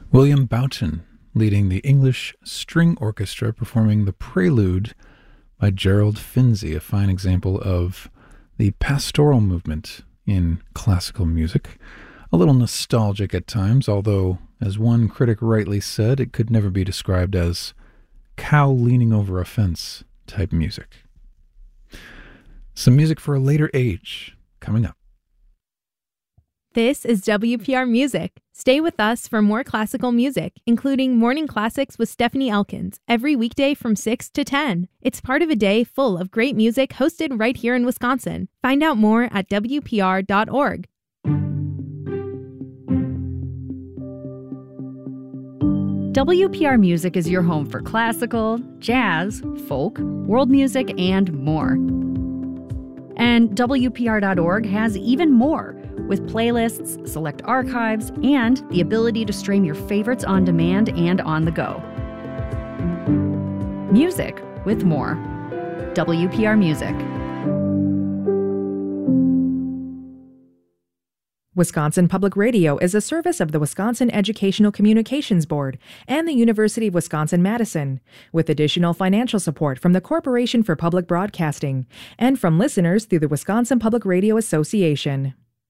William Boughton leading the English String Orchestra performing the Prelude by Gerald Finzi, a fine example of the pastoral movement in classical music. A little nostalgic at times, although, as one critic rightly said, it could never be described as cow leaning over a fence type music. Some music for a later age coming up. This is WPR Music. Stay with us for more classical music, including Morning Classics with Stephanie Elkins, every weekday from 6 to 10. It's part of a day full of great music hosted right here in Wisconsin. Find out more at WPR.org. WPR Music is your home for classical, jazz, folk, world music, and more. And WPR.org has even more, with playlists, select archives, and the ability to stream your favorites on demand and on the go. Music with more. WPR Music. Wisconsin Public Radio is a service of the Wisconsin Educational Communications Board and the University of Wisconsin-Madison, with additional financial support from the Corporation for Public Broadcasting and from listeners through the Wisconsin Public Radio Association.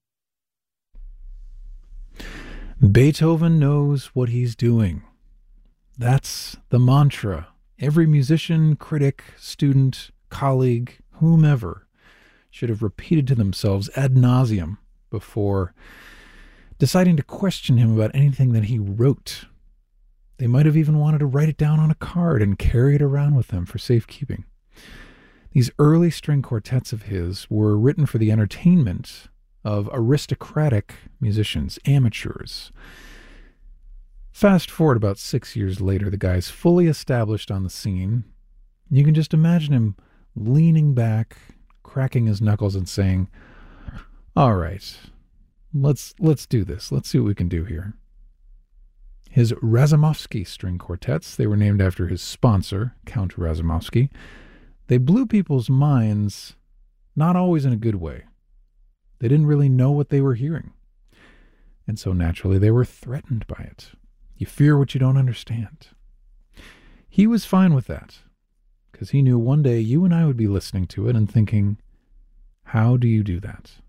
Beethoven knows what he's doing. That's the mantra every musician, critic, student, colleague, whomever should have repeated to themselves ad nauseum before deciding to question him about anything that he wrote. They might have even wanted to write it down on a card and carry it around with them for safekeeping. These early string quartets of his were written for the entertainment of aristocratic musicians, amateurs. Fast forward about 6 years later, the guy's fully established on the scene. You can just imagine him leaning back, cracking his knuckles and saying, "All right, let's do this. Let's see what we can do here." His Razumovsky string quartets, they were named after his sponsor, Count Razumovsky. They blew people's minds, not always in a good way. They didn't really know what they were hearing. And so naturally they were threatened by it. You fear what you don't understand. He was fine with that, because he knew one day you and I would be listening to it and thinking, how do you do that?